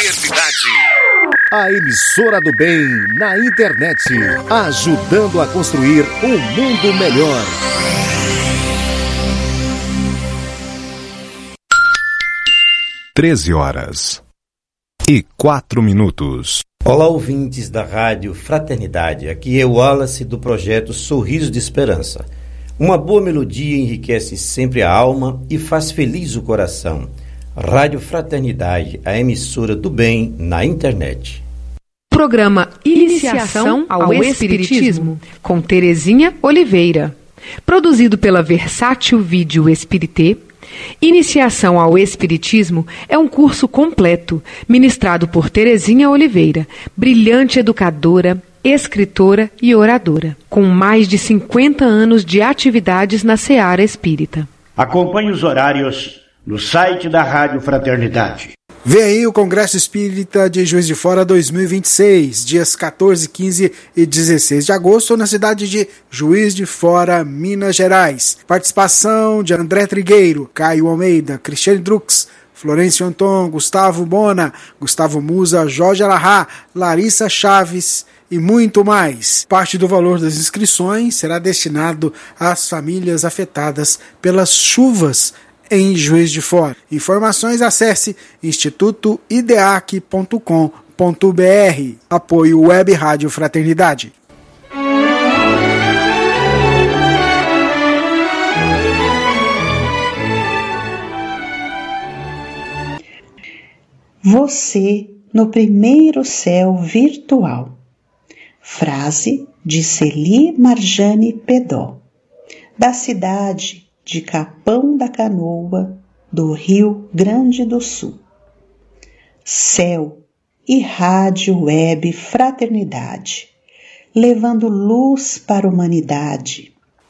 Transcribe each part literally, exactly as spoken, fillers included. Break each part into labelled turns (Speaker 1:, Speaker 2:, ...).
Speaker 1: Fraternidade.
Speaker 2: A emissora do bem na internet, ajudando a construir um mundo melhor.
Speaker 3: treze horas e quatro minutos.
Speaker 4: Olá, ouvintes da Rádio Fraternidade. Aqui é o Wallace do projeto Sorriso de Esperança. Uma boa melodia enriquece sempre a alma e faz feliz o coração. Rádio Fraternidade, a emissora do bem na internet.
Speaker 5: Programa Iniciação ao Espiritismo, com Terezinha Oliveira. Produzido pela Versátil Vídeo Espirité, Iniciação ao Espiritismo é um curso completo, ministrado por Terezinha Oliveira, brilhante educadora, escritora e oradora, com mais de cinquenta anos de atividades na seara espírita.
Speaker 6: Acompanhe os horários no site da Rádio Fraternidade.
Speaker 7: Vem aí o Congresso Espírita de Juiz de Fora dois mil e vinte e seis, dias quatorze, quinze e dezesseis de agosto, na cidade de Juiz de Fora, Minas Gerais. Participação de André Trigueiro, Caio Almeida, Cristiane Drux, Florencio Anton, Gustavo Bona, Gustavo Musa, Jorge Alahá, Larissa Chaves e muito mais. Parte do valor das inscrições será destinado às famílias afetadas pelas chuvas em Juiz de Fora. Informações, acesse instituto ideac ponto com ponto br. Apoio Web Rádio Fraternidade.
Speaker 8: Você no primeiro céu virtual. Frase de Celi Marjane Pedó, da cidade de Capão da Canoa, do Rio Grande do Sul. Céu e Rádio Web Fraternidade, levando luz para a humanidade.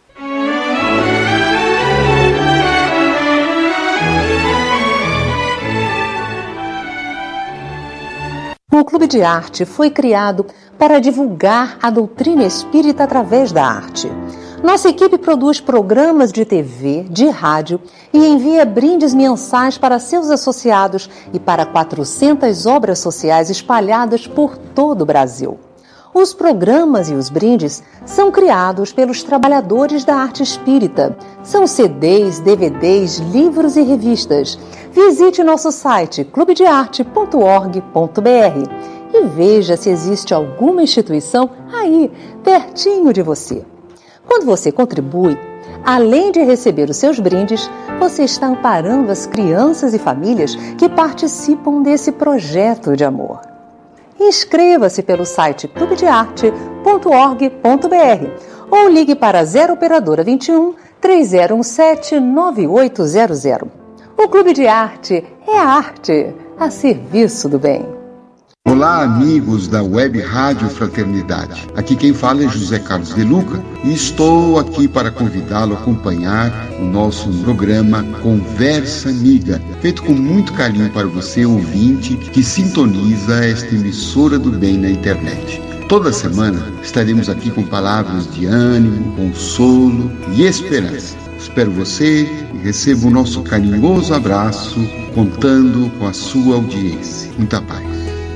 Speaker 9: O Clube de Arte foi criado para divulgar a doutrina espírita através da arte. Nossa equipe produz programas de T V, de rádio e envia brindes mensais para seus associados e para quatrocentas obras sociais espalhadas por todo o Brasil. Os programas e os brindes são criados pelos trabalhadores da arte espírita. São C Ds, D V Ds, livros e revistas. Visite nosso site clube de arte ponto org ponto br e veja se existe alguma instituição aí, pertinho de você. Quando você contribui, além de receber os seus brindes, você está amparando as crianças e famílias que participam desse projeto de amor. Inscreva-se pelo site clube de arte ponto org ponto br ou ligue para zero operadora vinte e um, três zero um sete, nove oito zero zero. O Clube de Arte é a arte a serviço do bem.
Speaker 10: Olá, amigos da Web Rádio Fraternidade. Aqui quem fala é José Carlos de Luca e estou aqui para convidá-lo a acompanhar o nosso programa Conversa Amiga, feito com muito carinho para você, ouvinte, que sintoniza esta emissora do bem na internet. Toda semana estaremos aqui com palavras de ânimo, consolo e esperança. Espero você e receba o nosso carinhoso abraço, contando com a sua audiência. Muita paz.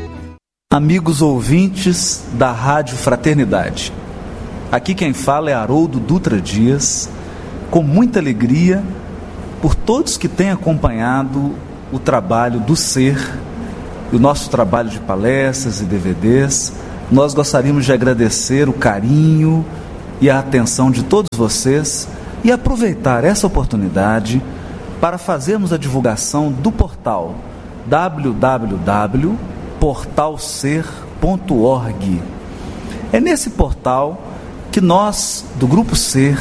Speaker 11: Amigos ouvintes da Rádio Fraternidade, aqui quem fala é Haroldo Dutra Dias, com muita alegria por todos que têm acompanhado o trabalho do Ser, o nosso trabalho de palestras e D V Ds. Nós gostaríamos de agradecer o carinho e a atenção de todos vocês e aproveitar essa oportunidade para fazermos a divulgação do portal w w w ponto portal ser ponto org. É nesse portal que nós, do Grupo Ser,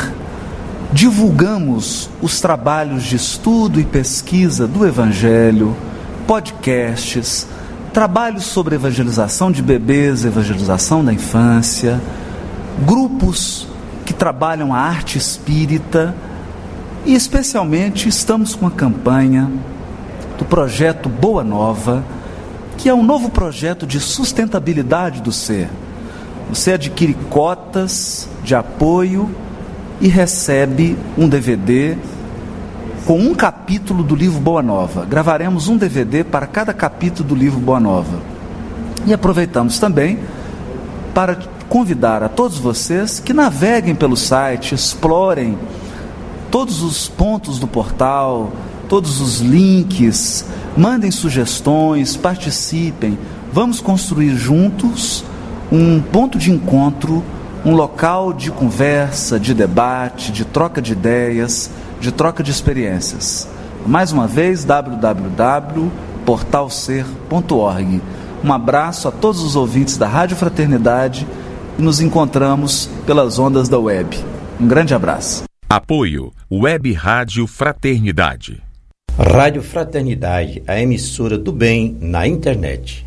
Speaker 11: divulgamos os trabalhos de estudo e pesquisa do Evangelho, podcasts, trabalhos sobre evangelização de bebês, evangelização da infância, grupos que trabalham a arte espírita e, especialmente, estamos com a campanha do projeto Boa Nova, que é um novo projeto de sustentabilidade do Ser. Você adquire cotas de apoio e recebe um D V D com um capítulo do livro Boa Nova. Gravaremos um D V D para cada capítulo do livro Boa Nova. E aproveitamos também para convidar a todos vocês que naveguem pelo site, explorem todos os pontos do portal, todos os links, mandem sugestões, participem. Vamos construir juntos um ponto de encontro, um local de conversa, de debate, de troca de ideias, de troca de experiências. Mais uma vez, w w w ponto portal ser ponto org. Um abraço a todos os ouvintes da Rádio Fraternidade e nos encontramos pelas ondas da web. Um grande abraço.
Speaker 3: Apoio Web Rádio Fraternidade.
Speaker 4: Rádio Fraternidade, a emissora do bem na internet.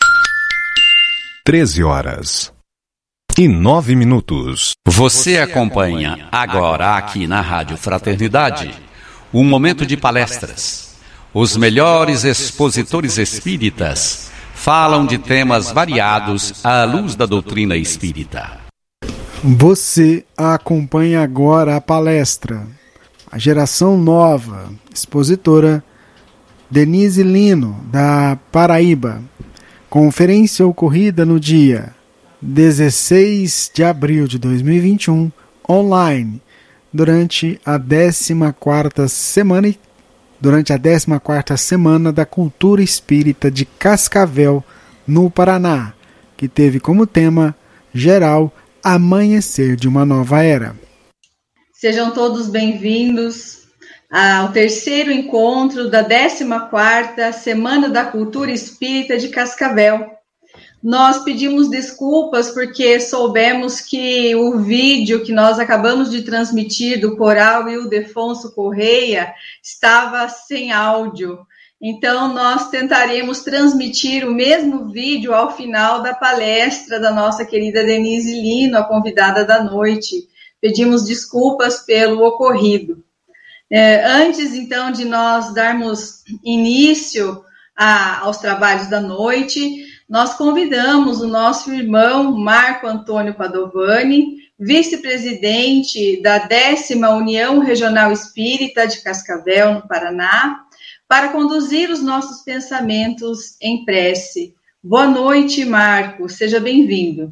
Speaker 3: treze horas e nove minutos.
Speaker 1: Você acompanha agora aqui na Rádio Fraternidade um momento de palestras. Os melhores expositores espíritas falam de temas variados à luz da doutrina espírita.
Speaker 7: Você acompanha agora a palestra A Geração Nova, expositora Denise Lino, da Paraíba. Conferência ocorrida no dia dezesseis de abril de dois mil e vinte e um, online, durante a décima quarta semana, durante a décima quarta semana da Cultura Espírita de Cascavel, no Paraná, que teve como tema geral Amanhecer de uma Nova Era.
Speaker 12: Sejam todos bem-vindos ao terceiro encontro da décima quarta Semana da Cultura Espírita de Cascavel. Nós pedimos desculpas porque soubemos que o vídeo que nós acabamos de transmitir do Coral Ildefonso Correia estava sem áudio. Então, nós tentaremos transmitir o mesmo vídeo ao final da palestra da nossa querida Denise Lino, a convidada da noite. Pedimos desculpas pelo ocorrido. É, antes, então, de nós darmos início a, aos trabalhos da noite, nós convidamos o nosso irmão Marco Antônio Padovani, vice-presidente da décima União Regional Espírita de Cascavel, no Paraná, para conduzir os nossos pensamentos em prece. Boa noite, Marco. Seja bem-vindo.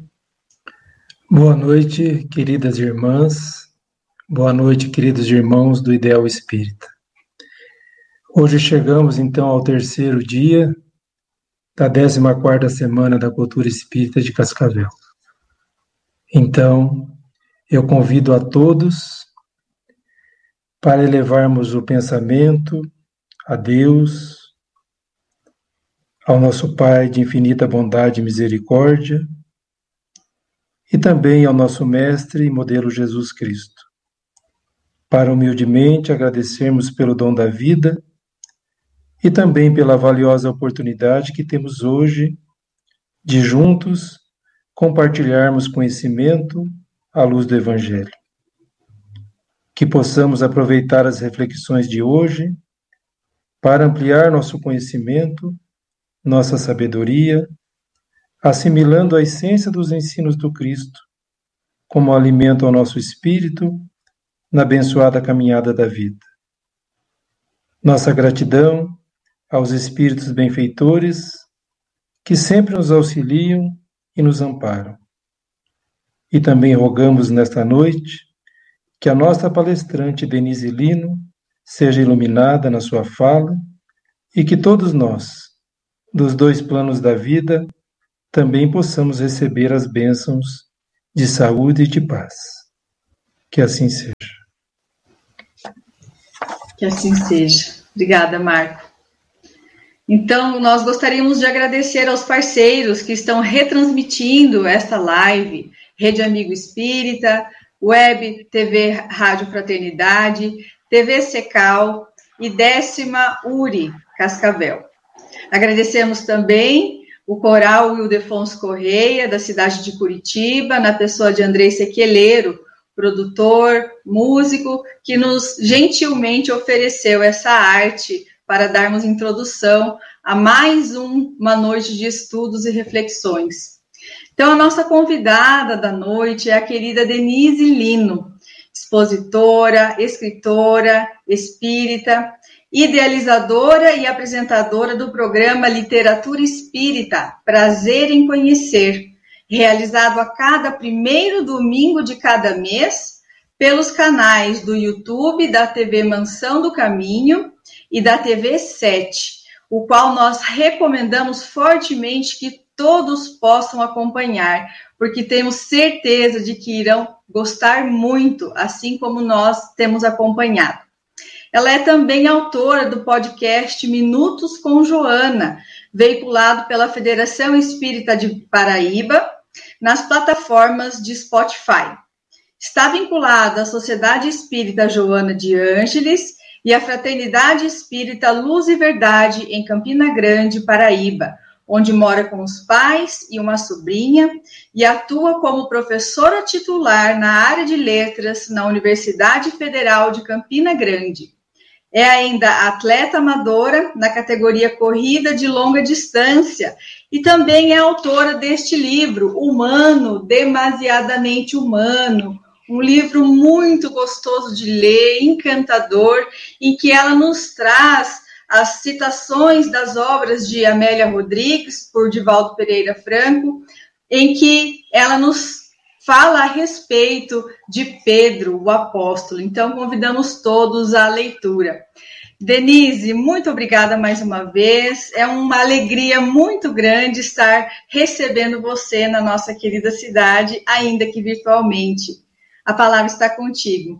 Speaker 13: Boa noite, queridas irmãs. Boa noite, queridos irmãos do Ideal Espírita. Hoje chegamos, então, ao terceiro dia da décima quarta Semana da Cultura Espírita de Cascavel. Então, eu convido a todos para elevarmos o pensamento a Deus, ao nosso Pai de infinita bondade e misericórdia, e também ao nosso Mestre e modelo Jesus Cristo, para humildemente agradecermos pelo dom da vida e também pela valiosa oportunidade que temos hoje de juntos compartilharmos conhecimento à luz do Evangelho. Que possamos aproveitar as reflexões de hoje para ampliar nosso conhecimento, nossa sabedoria, assimilando a essência dos ensinos do Cristo, como alimento ao nosso espírito na abençoada caminhada da vida. Nossa gratidão aos espíritos benfeitores que sempre nos auxiliam e nos amparam. E também rogamos nesta noite que a nossa palestrante Denise Lino seja iluminada na sua fala e que todos nós, dos dois planos da vida, também possamos receber as bênçãos de saúde e de paz. Que assim seja.
Speaker 12: Que assim seja. Obrigada, Marco. Então, nós gostaríamos de agradecer aos parceiros que estão retransmitindo esta live, Rede Amigo Espírita, Web T V Rádio Fraternidade, T V Secal e décima U R I Cascavel. Agradecemos também o Coral Ildefonso Correia, da cidade de Curitiba, na pessoa de Andrei Sequeleiro, produtor, músico, que nos gentilmente ofereceu essa arte para darmos introdução a mais um, uma noite de estudos e reflexões. Então, a nossa convidada da noite é a querida Denise Lino, expositora, escritora, espírita, idealizadora e apresentadora do programa Literatura Espírita, Prazer em Conhecer, realizado a cada primeiro domingo de cada mês pelos canais do YouTube da T V Mansão do Caminho e da T V sete, o qual nós recomendamos fortemente que todos possam acompanhar, porque temos certeza de que irão gostar muito, assim como nós temos acompanhado. Ela é também autora do podcast Minutos com Joana, veiculado pela Federação Espírita de Paraíba, nas plataformas de Spotify. Está vinculada à Sociedade Espírita Joana de Ângeles e à Fraternidade Espírita Luz e Verdade, em Campina Grande, Paraíba, onde mora com os pais e uma sobrinha, e atua como professora titular na área de letras na Universidade Federal de Campina Grande. É ainda atleta amadora na categoria corrida de longa distância e também é autora deste livro, Humano, Demasiadamente Humano, um livro muito gostoso de ler, encantador, em que ela nos traz as citações das obras de Amélia Rodrigues, por Divaldo Pereira Franco, em que ela nos fala a respeito de Pedro, o apóstolo. Então, convidamos todos à leitura. Denise, muito obrigada mais uma vez. É uma alegria muito grande estar recebendo você na nossa querida cidade, ainda que virtualmente. A palavra está contigo.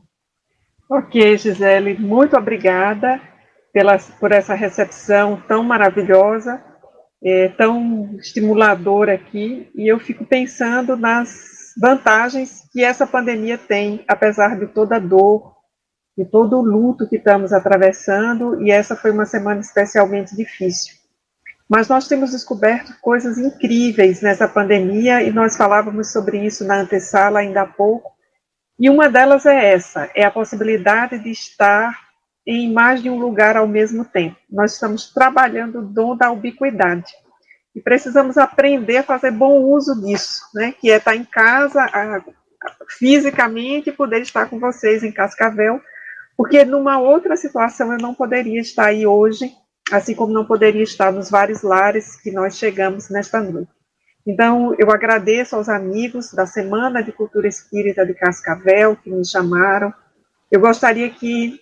Speaker 14: Ok, Gisele, muito obrigada pela, por essa recepção tão maravilhosa, é, tão estimuladora aqui, e eu fico pensando nas vantagens que essa pandemia tem, apesar de toda a dor, de todo o luto que estamos atravessando, e essa foi uma semana especialmente difícil. Mas nós temos descoberto coisas incríveis nessa pandemia, e nós falávamos sobre isso na antessala ainda há pouco, e uma delas é essa, é a possibilidade de estar em mais de um lugar ao mesmo tempo. Nós estamos trabalhando o dom da ubiquidade. E precisamos aprender a fazer bom uso disso, né? Que é estar em casa, a, a, fisicamente, poder estar com vocês em Cascavel, porque numa outra situação eu não poderia estar aí hoje, assim como não poderia estar nos vários lares que nós chegamos nesta noite. Então, eu agradeço aos amigos da Semana de Cultura Espírita de Cascavel, que me chamaram. Eu gostaria que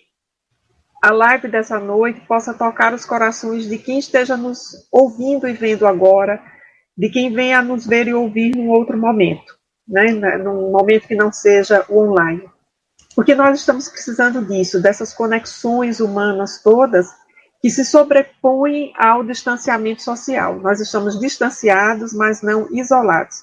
Speaker 14: a live dessa noite possa tocar os corações de quem esteja nos ouvindo e vendo agora, de quem venha a nos ver e ouvir num outro momento, né? Num momento que não seja o online. Porque nós estamos precisando disso, dessas conexões humanas todas que se sobrepõem ao distanciamento social. Nós estamos distanciados, mas não isolados.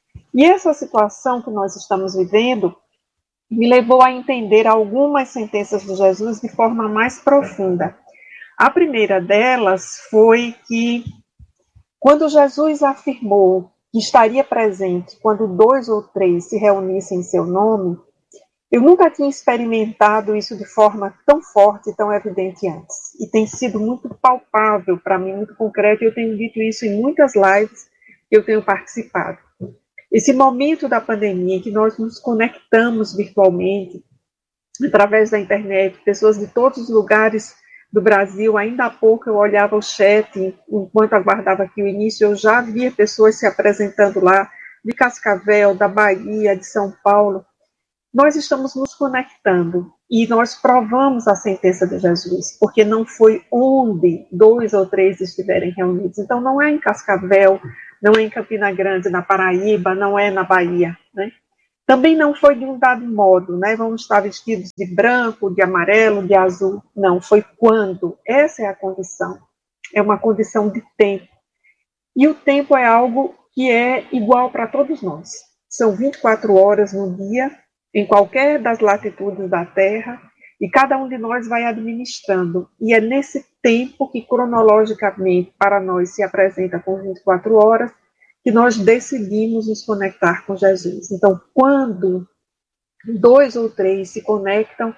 Speaker 14: E essa situação que nós estamos vivendo me levou a entender algumas sentenças de Jesus de forma mais profunda. A primeira delas foi que, quando Jesus afirmou que estaria presente quando dois ou três se reunissem em seu nome, eu nunca tinha experimentado isso de forma tão forte e tão evidente antes. E tem sido muito palpável para mim, muito concreto, e eu tenho dito isso em muitas lives que eu tenho participado. Esse momento da pandemia em que nós nos conectamos virtualmente, através da internet, pessoas de todos os lugares do Brasil, ainda há pouco eu olhava o chat, enquanto aguardava aqui o início, eu já via pessoas se apresentando lá, de Cascavel, da Bahia, de São Paulo. Nós estamos nos conectando e nós provamos a sentença de Jesus, porque não foi onde dois ou três estiverem reunidos. Então não é em Cascavel, não é em Campina Grande, na Paraíba, não é na Bahia, né? Também não foi de um dado modo, né? Vamos estar vestidos de branco, de amarelo, de azul. Não, foi quando. Essa é a condição. É uma condição de tempo. E o tempo é algo que é igual para todos nós. São vinte e quatro horas no dia, em qualquer das latitudes da Terra, e cada um de nós vai administrando. E é nesse tempo que, cronologicamente, para nós se apresenta com vinte e quatro horas, que nós decidimos nos conectar com Jesus. Então, quando dois ou três se conectam,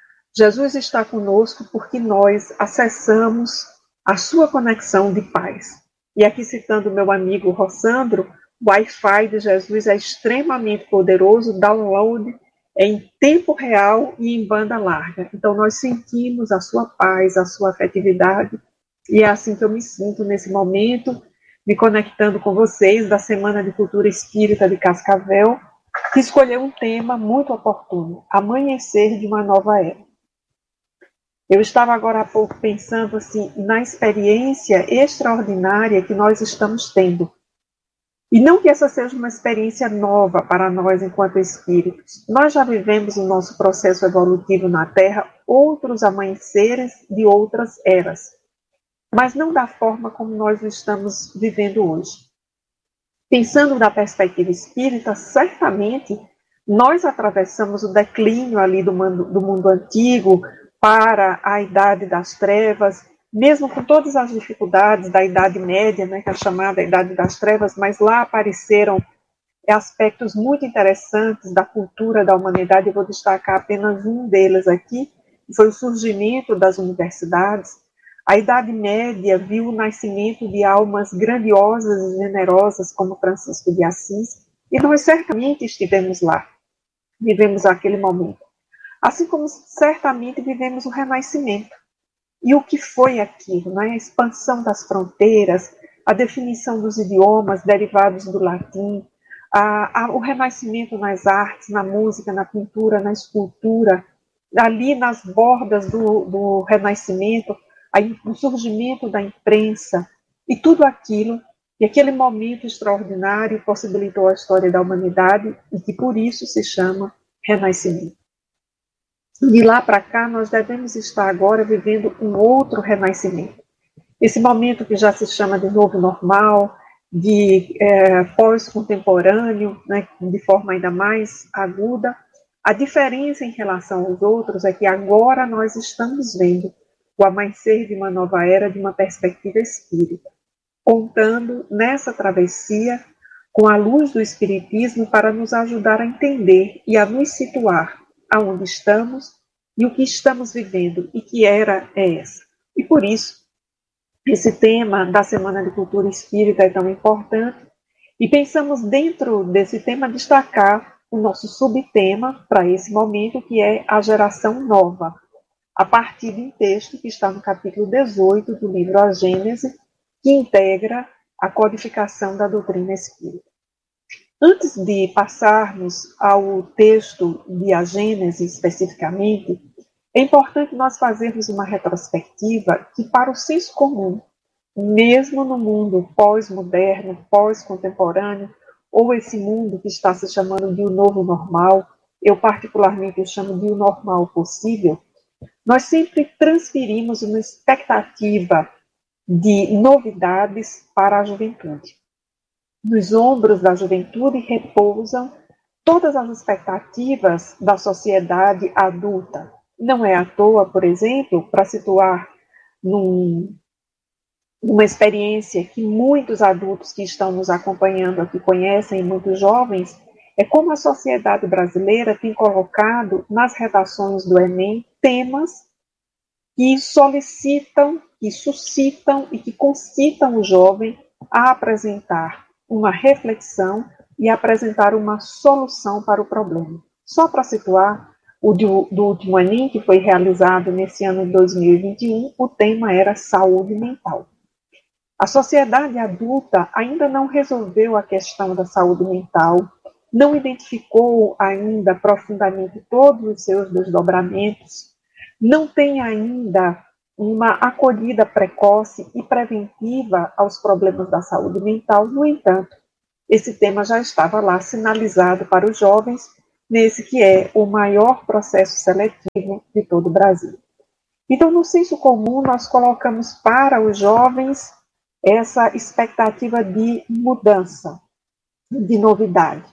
Speaker 14: Jesus está conosco porque nós acessamos a sua conexão de paz. E aqui, citando meu amigo Rossandro, o Wi-Fi de Jesus é extremamente poderoso, download é em tempo real e em banda larga. Então, nós sentimos a sua paz, a sua afetividade, e é assim que eu me sinto nesse momento, me conectando com vocês da Semana de Cultura Espírita de Cascavel, que escolheu um tema muito oportuno: amanhecer de uma nova era. Eu estava agora há pouco pensando assim, na experiência extraordinária que nós estamos tendo. E não que essa seja uma experiência nova para nós enquanto espíritos. Nós já vivemos o nosso processo evolutivo na Terra, outros amanheceres de outras eras, mas não da forma como nós o estamos vivendo hoje. Pensando da perspectiva espírita, certamente nós atravessamos o declínio ali do mundo, do mundo antigo para a Idade das Trevas, mesmo com todas as dificuldades da Idade Média, né, que é a chamada Idade das Trevas, mas lá apareceram aspectos muito interessantes da cultura da humanidade. Eu vou destacar apenas um deles aqui, que foi o surgimento das universidades. A Idade Média viu o nascimento de almas grandiosas e generosas como Francisco de Assis, e nós certamente estivemos lá, vivemos aquele momento. Assim como certamente vivemos o Renascimento. E o que foi aquilo? Né? A expansão das fronteiras, a definição dos idiomas derivados do latim, a, a, o renascimento nas artes, na música, na pintura, na escultura, ali nas bordas do, do Renascimento, a, o surgimento da imprensa, e tudo aquilo, e aquele momento extraordinário possibilitou a história da humanidade, e que por isso se chama Renascimento. De lá para cá, nós devemos estar agora vivendo um outro renascimento. Esse momento que já se chama de novo normal, de é, pós-contemporâneo, né, de forma ainda mais aguda. A diferença em relação aos outros é que agora nós estamos vendo o amanhecer de uma nova era de uma perspectiva espírita, contando nessa travessia com a luz do Espiritismo para nos ajudar a entender e a nos situar aonde estamos e o que estamos vivendo e que era é essa. E por isso, esse tema da Semana de Cultura Espírita é tão importante e pensamos dentro desse tema destacar o nosso subtema para esse momento, que é a geração nova, a partir de um texto que está no capítulo dezoito do livro A Gênese, que integra a codificação da doutrina espírita. Antes de passarmos ao texto de A Gênese especificamente, é importante nós fazermos uma retrospectiva que, para o senso comum, mesmo no mundo pós-moderno, pós-contemporâneo, ou esse mundo que está se chamando de o novo normal, eu particularmente o chamo de o normal possível, nós sempre transferimos uma expectativa de novidades para a juventude. Nos ombros da juventude repousam todas as expectativas da sociedade adulta. Não é à toa, por exemplo, para situar num, numa experiência que muitos adultos que estão nos acompanhando aqui conhecem, muitos jovens, é como a sociedade brasileira tem colocado nas redações do Enem temas que solicitam, que suscitam e que concitam o jovem a apresentar uma reflexão e apresentar uma solução para o problema. Só para situar, o do, do último Enem, que foi realizado nesse ano de dois mil e vinte e um, o tema era saúde mental. A sociedade adulta ainda não resolveu a questão da saúde mental, não identificou ainda profundamente todos os seus desdobramentos, não tem ainda uma acolhida precoce e preventiva aos problemas da saúde mental. No entanto, esse tema já estava lá sinalizado para os jovens, nesse que é o maior processo seletivo de todo o Brasil. Então, no senso comum, nós colocamos para os jovens essa expectativa de mudança, de novidade.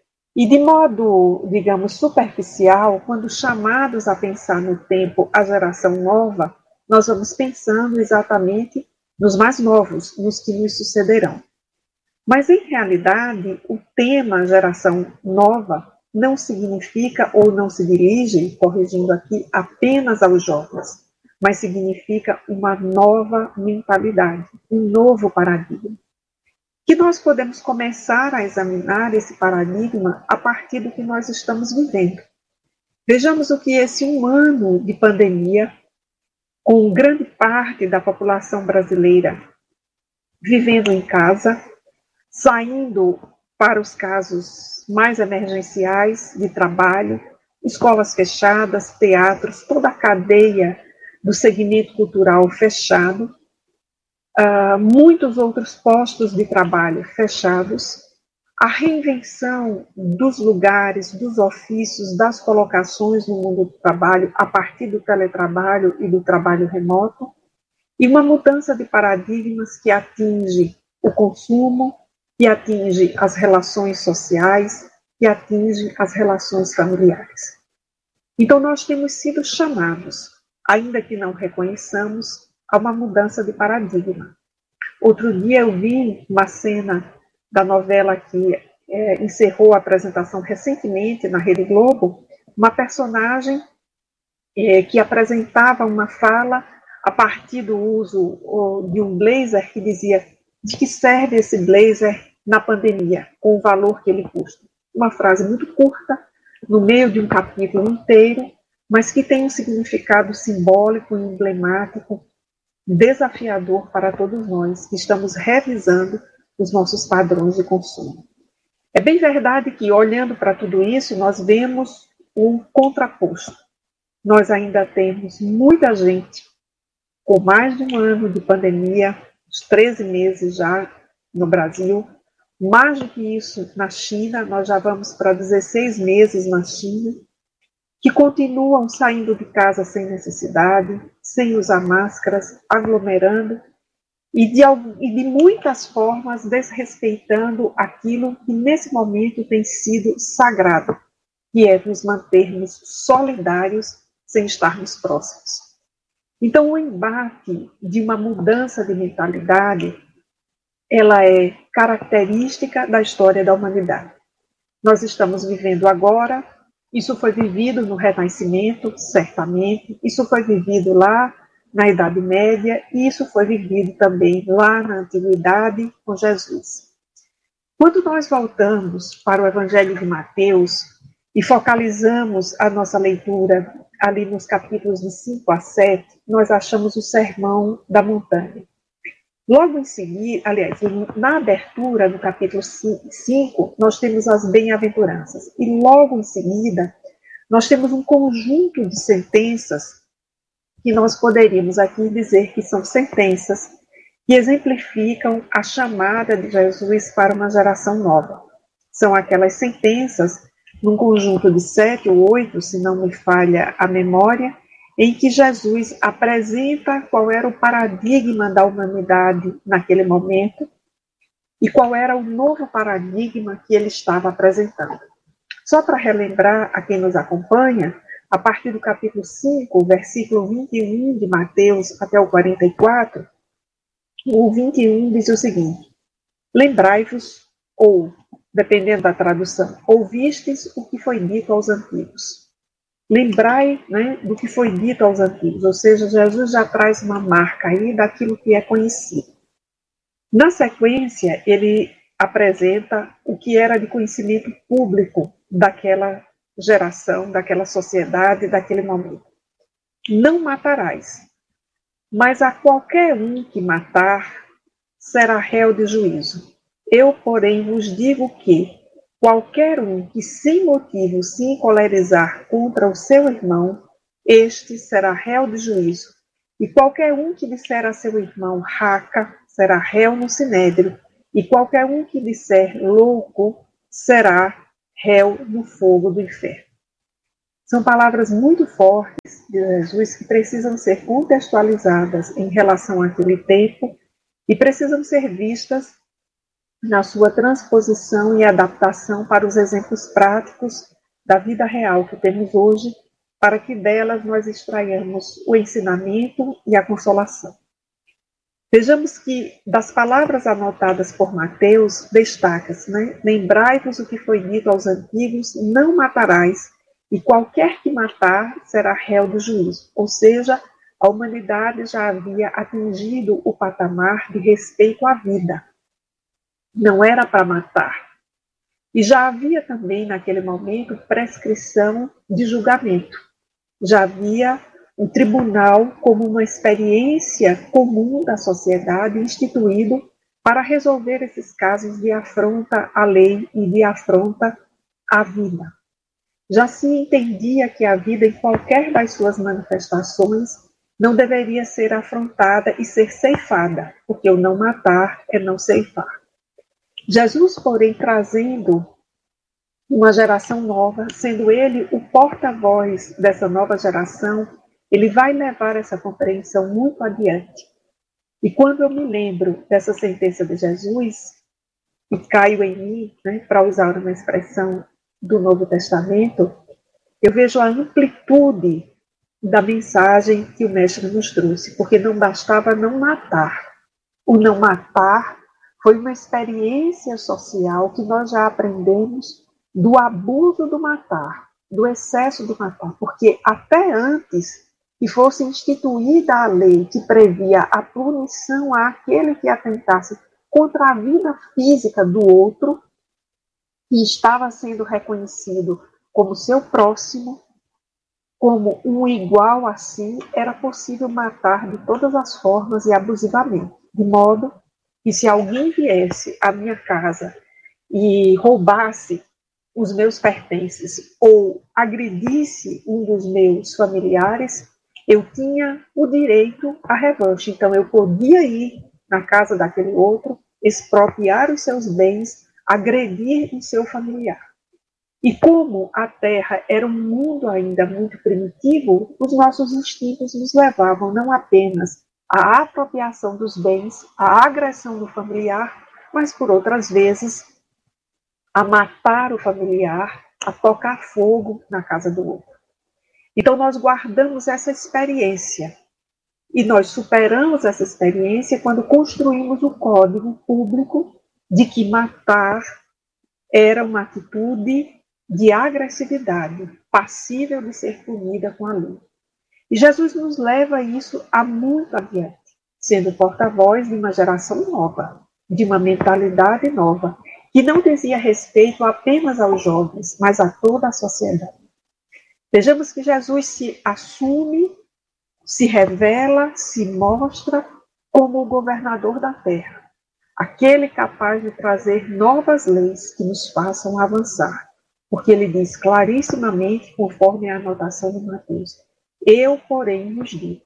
Speaker 14: E de modo, digamos, superficial, quando chamados a pensar no tempo a geração nova, nós vamos pensando exatamente nos mais novos, nos que nos sucederão. Mas, em realidade, o tema geração nova não significa ou não se dirige, corrigindo aqui, apenas aos jovens, mas significa uma nova mentalidade, um novo paradigma. Que nós podemos começar a examinar esse paradigma a partir do que nós estamos vivendo. Vejamos o que esse um ano de pandemia, com grande parte da população brasileira vivendo em casa, saindo para os casos mais emergenciais de trabalho, escolas fechadas, teatros, toda a cadeia do segmento cultural fechado, uh, muitos outros postos de trabalho fechados, a reinvenção dos lugares, dos ofícios, das colocações no mundo do trabalho a partir do teletrabalho e do trabalho remoto, e uma mudança de paradigmas que atinge o consumo, que atinge as relações sociais, que atinge as relações familiares. Então, nós temos sido chamados, ainda que não reconheçamos, a uma mudança de paradigma. Outro dia eu vi uma cena da novela que é, encerrou a apresentação recentemente na Rede Globo, uma personagem é, que apresentava uma fala a partir do uso de um blazer que dizia de que serve esse blazer na pandemia, com o valor que ele custa. Uma frase muito curta, no meio de um capítulo inteiro, mas que tem um significado simbólico e emblemático, desafiador para todos nós que estamos revisando os nossos padrões de consumo. É bem verdade que, olhando para tudo isso, nós vemos um contraposto. Nós ainda temos muita gente com mais de um ano de pandemia, uns treze meses já no Brasil, mais do que isso na China, nós já vamos para dezesseis meses na China, que continuam saindo de casa sem necessidade, sem usar máscaras, aglomerando, e de, e de muitas formas desrespeitando aquilo que nesse momento tem sido sagrado, que é nos mantermos solidários sem estarmos próximos. Então, o embate de uma mudança de mentalidade, ela é característica da história da humanidade. Nós estamos vivendo agora, isso foi vivido no Renascimento, certamente, isso foi vivido lá na Idade Média, e isso foi vivido também lá na Antiguidade com Jesus. Quando nós voltamos para o Evangelho de Mateus e focalizamos a nossa leitura ali nos capítulos de cinco a sete, nós achamos o Sermão da Montanha. Logo em seguida, aliás, na abertura do capítulo cinco, nós temos as bem-aventuranças. E logo em seguida, nós temos um conjunto de sentenças que nós poderíamos aqui dizer que são sentenças que exemplificam a chamada de Jesus para uma geração nova. São aquelas sentenças, num conjunto de sete ou oito, se não me falha a memória, em que Jesus apresenta qual era o paradigma da humanidade naquele momento e qual era o novo paradigma que ele estava apresentando. Só para relembrar a quem nos acompanha, a partir do capítulo cinco, versículo vinte e um de Mateus até o quarenta e quatro, o vinte e um diz o seguinte: lembrai-vos, ou, dependendo da tradução, ouvistes o que foi dito aos antigos. Lembrai, né, do que foi dito aos antigos, ou seja, Jesus já traz uma marca aí daquilo que é conhecido. Na sequência, ele apresenta o que era de conhecimento público daquela geração, daquela sociedade, daquele momento. Não matarás, mas a qualquer um que matar será réu de juízo. Eu, porém, vos digo que qualquer um que sem motivo se encolerizar contra o seu irmão, este será réu de juízo. E qualquer um que disser a seu irmão raca, será réu no sinédrio. E qualquer um que disser louco, será réu no fogo do inferno. São palavras muito fortes de Jesus que precisam ser contextualizadas em relação àquele tempo e precisam ser vistas na sua transposição e adaptação para os exemplos práticos da vida real que temos hoje, para que delas nós extraiamos o ensinamento e a consolação. Vejamos que das palavras anotadas por Mateus, destaca-se, né? Lembrai-vos o que foi dito aos antigos, não matarás, e qualquer que matar será réu do juízo. Ou seja, a humanidade já havia atingido o patamar de respeito à vida. Não era para matar. E já havia também, naquele momento, prescrição de julgamento. Já havia um tribunal como uma experiência comum da sociedade instituído para resolver esses casos de afronta à lei e de afronta à vida. Já se entendia que a vida, em qualquer das suas manifestações, não deveria ser afrontada e ser ceifada, porque o não matar é não ceifar. Jesus, porém, trazendo uma geração nova, sendo ele o porta-voz dessa nova geração, ele vai levar essa compreensão muito adiante. E quando eu me lembro dessa sentença de Jesus, e caio em mim, né, para usar uma expressão do Novo Testamento, eu vejo a amplitude da mensagem que o Mestre nos trouxe, porque não bastava não matar. O não matar foi uma experiência social que nós já aprendemos do abuso do matar, do excesso do matar, porque até antes que fosse instituída a lei que previa a punição àquele que atentasse contra a vida física do outro, que estava sendo reconhecido como seu próximo, como um igual a si, era possível matar de todas as formas e abusivamente, de modo que se alguém viesse à minha casa e roubasse os meus pertences ou agredisse um dos meus familiares, eu tinha o direito à revanche. Então eu podia ir na casa daquele outro, expropriar os seus bens, agredir o seu familiar. E como a Terra era um mundo ainda muito primitivo, os nossos instintos nos levavam não apenas à apropriação dos bens, à agressão do familiar, mas por outras vezes a matar o familiar, a tocar fogo na casa do outro. Então nós guardamos essa experiência e nós superamos essa experiência quando construímos o código público de que matar era uma atitude de agressividade, passível de ser punida com a lei. E Jesus nos leva isso a muito adiante, sendo porta-voz de uma geração nova, de uma mentalidade nova, que não dizia respeito apenas aos jovens, mas a toda a sociedade. Vejamos que Jesus se assume, se revela, se mostra como o governador da terra, aquele capaz de trazer novas leis que nos façam avançar. Porque ele diz clarissimamente, conforme a anotação de Mateus, eu, porém, vos digo.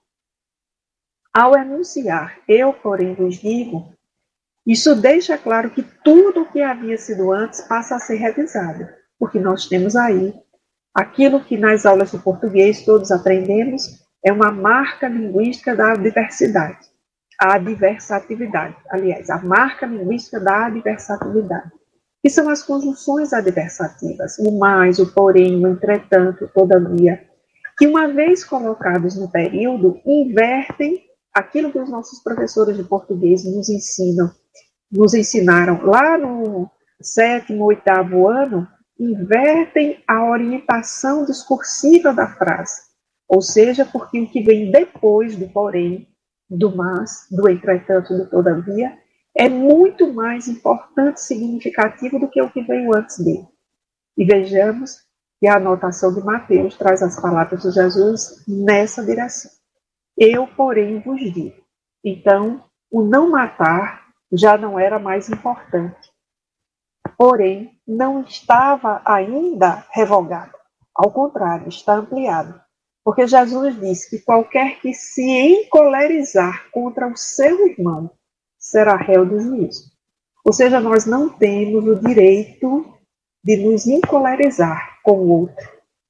Speaker 14: Ao enunciar, eu, porém, vos digo, isso deixa claro que tudo o que havia sido antes passa a ser revisado, porque nós temos aí aquilo que nas aulas de português todos aprendemos, é uma marca linguística da diversidade, a adversatividade, aliás, a marca linguística da adversatividade, que são as conjunções adversativas, o mais, o porém, o entretanto, todavia, que uma vez colocados no período, invertem aquilo que os nossos professores de português nos ensinam, nos ensinaram lá no sétimo, oitavo ano, invertem a orientação discursiva da frase, ou seja, porque o que vem depois do porém, do mas, do entretanto, do todavia, é muito mais importante e significativo do que o que veio antes dele. E vejamos que a anotação de Mateus traz as palavras de Jesus nessa direção. Eu, porém, vos digo. Então, o não matar já não era mais importante. Porém, não estava ainda revogado. Ao contrário, está ampliado. Porque Jesus disse que qualquer que se encolerizar contra o seu irmão será réu do juízo. Ou seja, nós não temos o direito de nos encolerizar com o outro.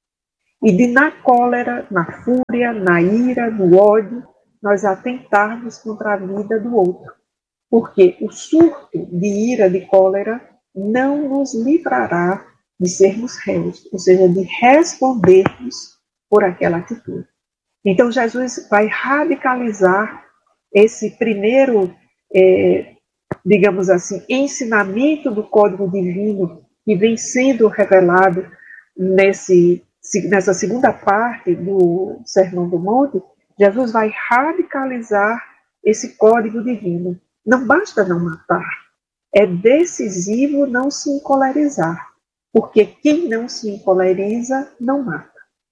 Speaker 14: E de na cólera, na fúria, na ira, no ódio, nós atentarmos contra a vida do outro. Porque o surto de ira, de cólera, não nos livrará de sermos réus, ou seja, de respondermos por aquela atitude. Então Jesus vai radicalizar esse primeiro, é, digamos assim, ensinamento do Código Divino que vem sendo revelado nesse, nessa segunda parte do Sermão do Monte. Jesus vai radicalizar esse Código Divino. Não basta não matar. é decisivo não se encolerizar, porque quem não se encoleriza não mata.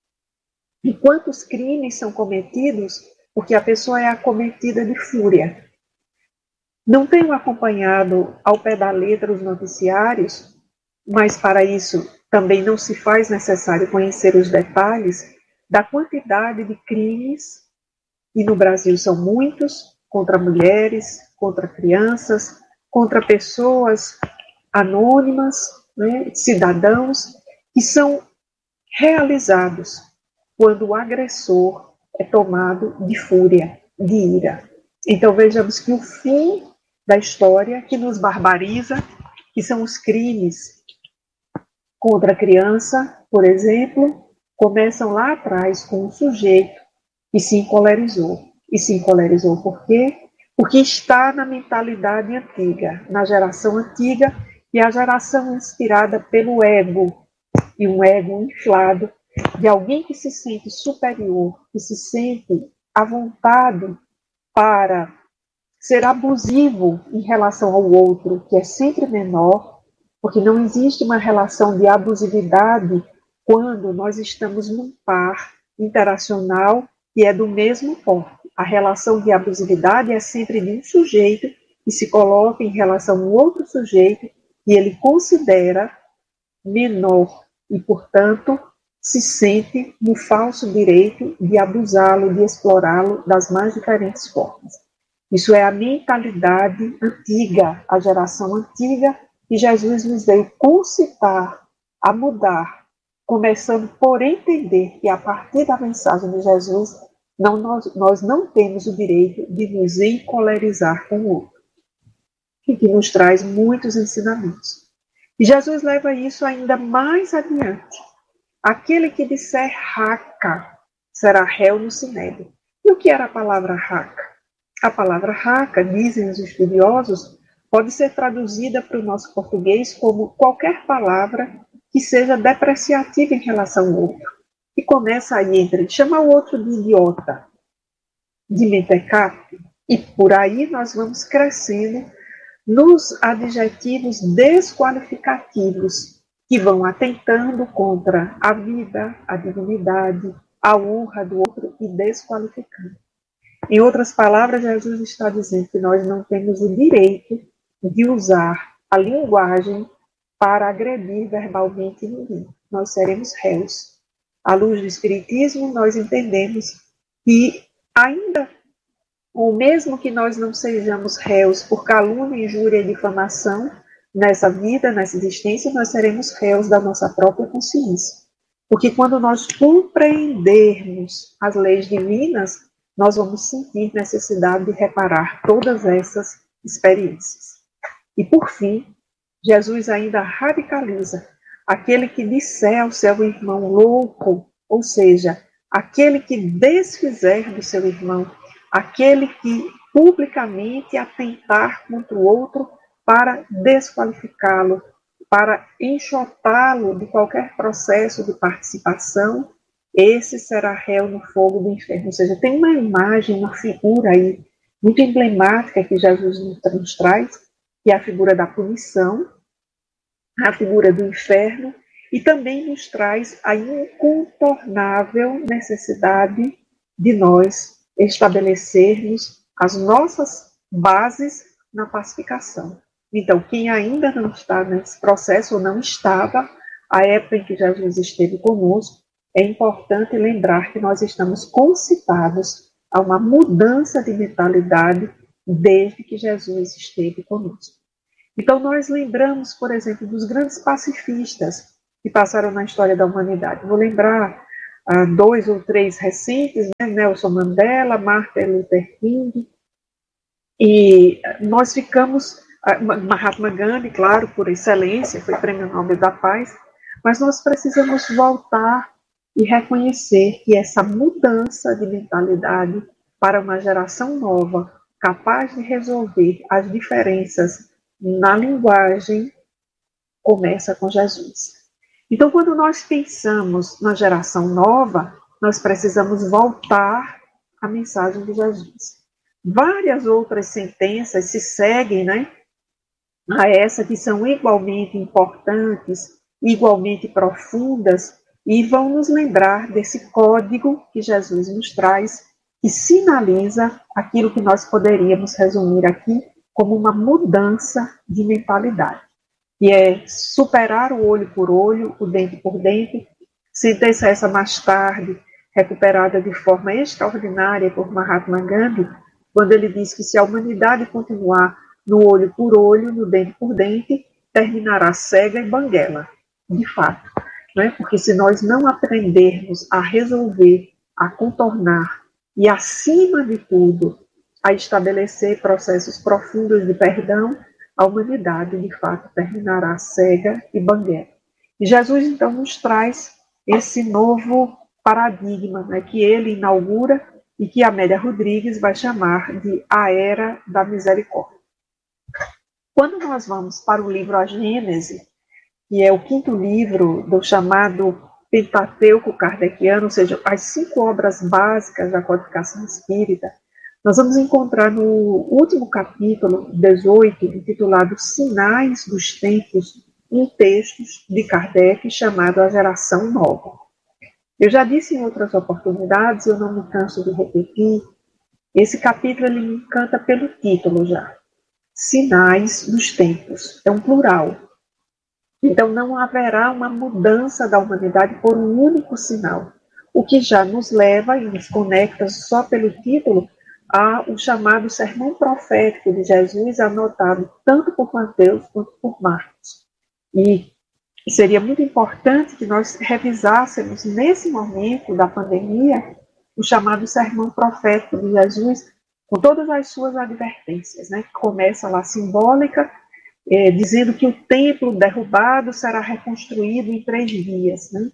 Speaker 14: E quantos crimes são cometidos porque a pessoa é acometida de fúria? Não tenho acompanhado ao pé da letra os noticiários, mas para isso também não se faz necessário conhecer os detalhes da quantidade de crimes, e no Brasil são muitos, contra mulheres, contra crianças, contra pessoas anônimas, né, cidadãos, que são realizados quando o agressor é tomado de fúria, de ira. Então vejamos que o fim da história que nos barbariza, que são os crimes contra a criança, por exemplo, começam lá atrás com um sujeito que se encolerizou. E se encolerizou por quê? Porque está na mentalidade antiga, na geração antiga, e a geração inspirada pelo ego, e um ego inflado, de alguém que se sente superior, que se sente à vontade para ser abusivo em relação ao outro, que é sempre menor, porque não existe uma relação de abusividade quando nós estamos num par interacional que é do mesmo porte. A relação de abusividade é sempre de um sujeito que se coloca em relação a um outro sujeito que ele considera menor e, portanto, se sente no falso direito de abusá-lo, de explorá-lo das mais diferentes formas. Isso é a mentalidade antiga, a geração antiga, que Jesus nos veio concitar a mudar, começando por entender que a partir da mensagem de Jesus, não, nós, nós não temos o direito de nos encolerizar com o outro, e que nos traz muitos ensinamentos. E Jesus leva isso ainda mais adiante. Aquele que disser raca será réu no sinédrio. E o que era a palavra raca? A palavra raca, dizem os estudiosos, pode ser traduzida para o nosso português como qualquer palavra que seja depreciativa em relação ao outro. E começa aí entre chamar o outro de idiota, de mentecato, e por aí nós vamos crescendo nos adjetivos desqualificativos que vão atentando contra a vida, a dignidade, a honra do outro e desqualificando. Em outras palavras, Jesus está dizendo que nós não temos o direito de usar a linguagem para agredir verbalmente ninguém. Nós seremos réus. À luz do Espiritismo, nós entendemos que ainda, ou mesmo que nós não sejamos réus por calúnia, injúria e difamação, nessa vida, nessa existência, nós seremos réus da nossa própria consciência. Porque quando nós compreendermos as leis divinas, nós vamos sentir necessidade de reparar todas essas experiências. E por fim, Jesus ainda radicaliza aquele que disser ao seu irmão louco, ou seja, aquele que desfizer do seu irmão, aquele que publicamente atentar contra o outro para desqualificá-lo, para enxotá-lo de qualquer processo de participação, esse será réu no fogo do inferno. Ou seja, tem uma imagem, uma figura aí muito emblemática que Jesus nos traz, que é a figura da punição, a figura do inferno, e também nos traz a incontornável necessidade de nós estabelecermos as nossas bases na pacificação. Então, quem ainda não está nesse processo, ou não estava, à época em que Jesus esteve conosco, é importante lembrar que nós estamos concitados a uma mudança de mentalidade desde que Jesus esteve conosco. Então, nós lembramos, por exemplo, dos grandes pacifistas que passaram na história da humanidade. Vou lembrar ah, dois ou três recentes, né? Nelson Mandela, Martin Luther King, e nós ficamos, ah, Mahatma Gandhi, claro, por excelência, foi Prêmio Nobel da Paz, mas nós precisamos voltar e reconhecer que essa mudança de mentalidade para uma geração nova, capaz de resolver as diferenças na linguagem, começa com Jesus. Então, quando nós pensamos na geração nova, nós precisamos voltar à mensagem de Jesus. Várias outras sentenças se seguem, né? a essa que são igualmente importantes, igualmente profundas, e vão nos lembrar desse código que Jesus nos traz, que sinaliza aquilo que nós poderíamos resumir aqui como uma mudança de mentalidade, que é superar o olho por olho, o dente por dente, sentença essa mais tarde, recuperada de forma extraordinária por Mahatma Gandhi, quando ele diz que se a humanidade continuar no olho por olho, no dente por dente, terminará cega e banguela, de fato. Né? Porque se nós não aprendermos a resolver, a contornar e, acima de tudo, a estabelecer processos profundos de perdão, a humanidade, de fato, terminará cega e banguela. E Jesus, então, nos traz esse novo paradigma, né, que ele inaugura e que Amélia Rodrigues vai chamar de a Era da Misericórdia. Quando nós vamos para o livro A Gênese, que é o quinto livro do chamado Pentateuco kardeciano, ou seja, as cinco obras básicas da codificação espírita, nós vamos encontrar no último capítulo, dezoito, intitulado Sinais dos Tempos, um texto de Kardec chamado A Geração Nova. Eu já disse em outras oportunidades, eu não me canso de repetir, esse capítulo ele me encanta pelo título já. Sinais dos Tempos, é um plural. Então não haverá uma mudança da humanidade por um único sinal, o que já nos leva e nos conecta só pelo título ao chamado Sermão Profético de Jesus, anotado tanto por Mateus quanto por Marcos. E seria muito importante que nós revisássemos nesse momento da pandemia o chamado Sermão Profético de Jesus, com todas as suas advertências, né? Começa lá simbólica, é, dizendo que o templo derrubado será reconstruído em três dias. Né?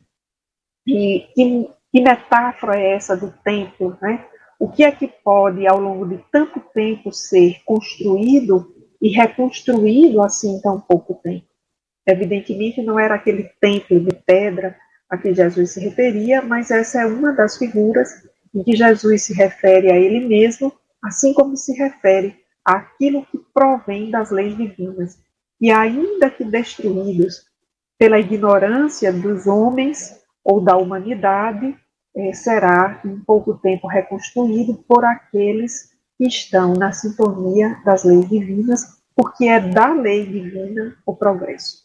Speaker 14: E que, que metáfora é essa do templo? Né? O que é que pode, ao longo de tanto tempo, ser construído e reconstruído assim em tão pouco tempo? Evidentemente não era aquele templo de pedra a que Jesus se referia, mas essa é uma das figuras em que Jesus se refere a ele mesmo, assim como se refere àquilo que provém das leis divinas, e ainda que destruídos pela ignorância dos homens ou da humanidade, eh, será em pouco tempo reconstruído por aqueles que estão na sintonia das leis divinas, porque é da lei divina o progresso.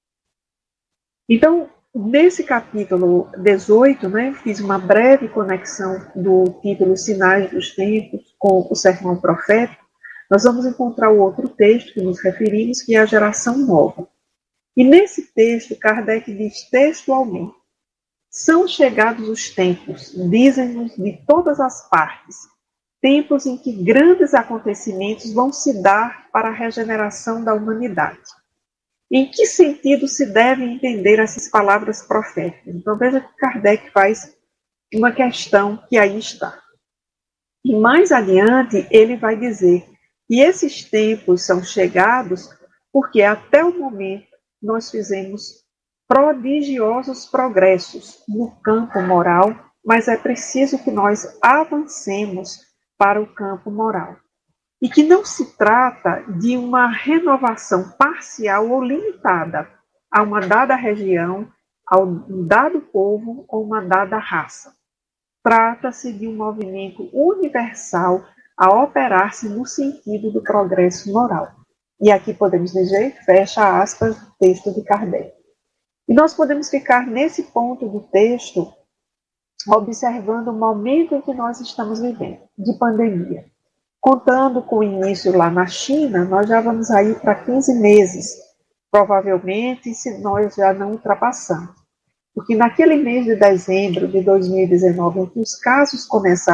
Speaker 14: Então, nesse capítulo dezoito, né, fiz uma breve conexão do título Sinais dos Tempos com o Sermão Profético. Nós vamos encontrar o outro texto que nos referimos, que é a Geração Nova. E nesse texto, Kardec diz textualmente: são chegados os tempos, dizem-nos de todas as partes, tempos em que grandes acontecimentos vão se dar para a regeneração da humanidade. Em que sentido se devem entender essas palavras proféticas? Então veja que Kardec faz uma questão que aí está. E mais adiante ele vai dizer que esses tempos são chegados porque até o momento nós fizemos prodigiosos progressos no campo moral, mas é preciso que nós avancemos para o campo moral. E que não se trata de uma renovação parcial ou limitada a uma dada região, a um dado povo ou uma dada raça. Trata-se de um movimento universal a operar-se no sentido do progresso moral. E aqui podemos dizer, fecha aspas, do texto de Kardec. E nós podemos ficar nesse ponto do texto observando o momento em que nós estamos vivendo, de pandemia. Contando com o início lá na China, nós já vamos aí para quinze meses, provavelmente, se nós já não ultrapassamos. Porque naquele mês de dezembro de dois mil e dezenove, em que os casos começaram